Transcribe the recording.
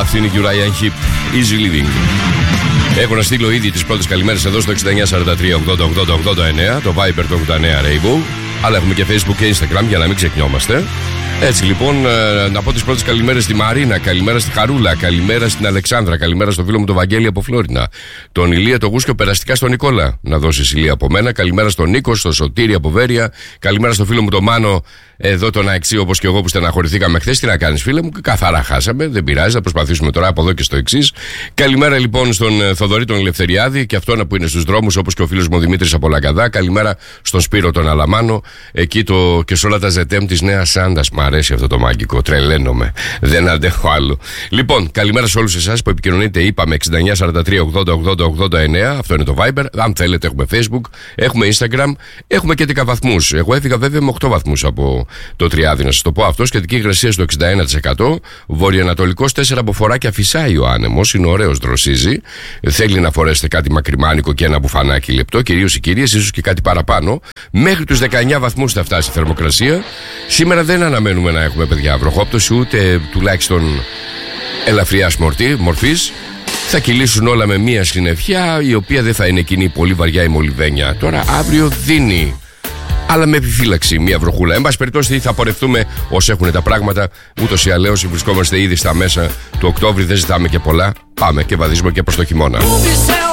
Αυτή είναι η Uriah Heep, Easy Living. Έχω να στείλω ήδη τις πρώτες καλημέρες εδώ στο 6943 80 80 89, το Viber το 89 Rainbow. Αλλά έχουμε και Facebook και Instagram για να μην ξεχνιόμαστε. Έτσι λοιπόν, να πω τις πρώτες καλημέρες στη Μαρίνα, καλημέρα στη Χαρούλα, καλημέρα στην Αλεξάνδρα, καλημέρα στο φίλο μου τον Βαγγέλη από Φλόρινα, τον Ηλία, τον Γούσκιο, περαστικά στον Νικόλα. Να δώσεις Ηλία από μένα, καλημέρα στον Νίκο, στο Σωτήρι από Βέρεια, καλημέρα στο φίλο μου τον Μάνο, εδώ τον Αεξί, όπως και εγώ που στεναχωρηθήκαμε χθες. Τι να κάνεις, φίλε μου, καθαρά χάσαμε, δεν πειράζει, θα προσπαθήσουμε τώρα από εδώ και στο εξής. Καλημέρα λοιπόν στον Θοδωρή τον Ελευθεριάδη και αυτόν που είναι στους δρόμους, όπως και ο φίλος μου ο Δημήτρης από Λαγκαδά. Καλημέρα στον Σπύρο τον Αλαμάνο, εκεί και σε όλα τα ζετέμ της Νέας Σάντας. Μ' αρέσει αυτό το μάγκικο, τρελαίνομαι, δεν αντέχω άλλο. Λοιπόν, καλημέρα σε όλους εσάς που επικοινωνείτε, είπαμε 6943 80 80 89, αυτό είναι το Viber. Αν θέλετε, έχουμε Facebook, έχουμε Instagram, έχουμε και 10 βαθμούς. Εγώ έφυγα βέβαια με 8 βαθμούς από το Τριάδι, να σας το πω αυτό. Σχετική υγρασία στο 61%. Βορειοανατολικός 4 αποφοράκια, φυσάει ο άνεμος, είναι ωραίος, δροσίζει. Θέλει να φορέσετε κάτι μακριμάνικο και ένα μπουφανάκι λεπτό, κυρίως οι κυρίες, ίσως και κάτι παραπάνω. Μέχρι τους 19 βαθμούς θα φτάσει η θερμοκρασία. Σήμερα δεν αναμένουμε να έχουμε, παιδιά, βροχόπτωση, ούτε τουλάχιστον ελαφριά μορφής. Θα κυλήσουν όλα με μία συννεφιά, η οποία δεν θα είναι εκείνη πολύ βαριά η μολυβένια. Τώρα αύριο δίνει, αλλά με επιφύλαξη, μία βροχούλα. Εν πάση περιπτώσει, θα πορευτούμε όσοι έχουν τα πράγματα. Ούτως ή άλλως βρισκόμαστε ήδη στα μέσα του Οκτώβρη, δεν ζητάμε και πολλά. Πάμε και βαδίζουμε και προς το χειμώνα.